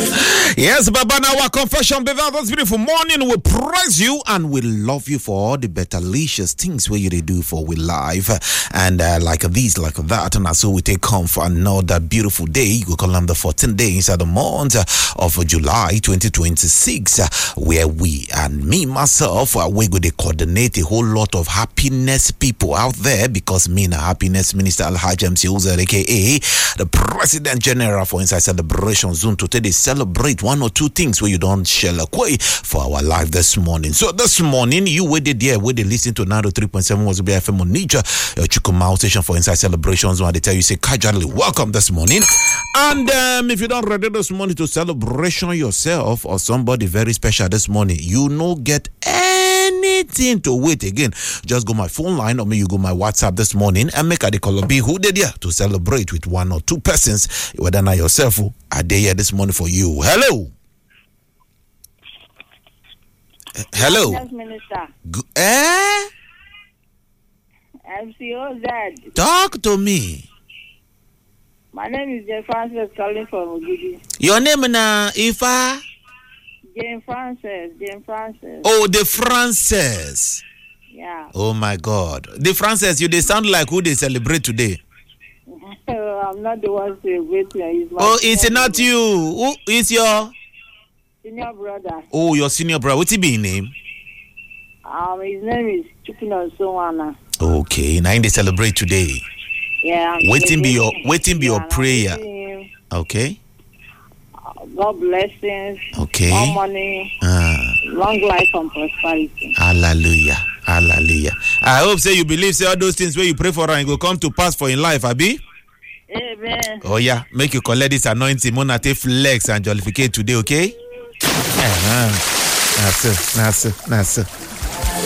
Yes, Baba, now our confession, baby, this beautiful morning, we praise you and we love you for all the better delicious things where you do for we life. And like this, like that, and so we take home for another beautiful day. We call them the 14th day inside the month of July 2026, where we and me, myself, we're going to coordinate a whole lot of happiness people out there, because me, the happiness minister Alhaji MC Uzer, aka the President General for Inside Celebration Zone, today they celebrate one or two things where you don't share a quay for our life this morning. So this morning, you waited there, where they listen to 903.7 was BFM on Niger, Chukuma station for Inside Celebrations. When they tell you, say, casually, welcome this morning. And if you don't ready this morning to celebration yourself or somebody very special this morning, you no get anything to wait again. Just go my phone line, or maybe you go my WhatsApp this morning and make a call be who did here to celebrate with one or two persons, whether not yourself or are they here this morning for you. Hello. Hello. Yes, Minister. MCOZ. Talk to me. My name is Jane Francis, calling from Ogidi. Your name na Ifa? Jane Francis. Oh, the Frances. Yeah. Oh my God. The Frances, they sound like who they celebrate today. I'm not the one celebrating. It's not you. Who is your senior brother? Oh, your senior brother. What's he be name? His name is Chukuna Sowana. Okay, now they celebrate today. Yeah. Waiting be your prayer. Okay. God blessings. Okay. More money. Long life and prosperity. Hallelujah. I hope say you believe say all those things where you pray for and go come to pass for in life, Abi. Amen. Oh yeah, make you collect this anointing, monate flex and jollificate today, okay? That's it.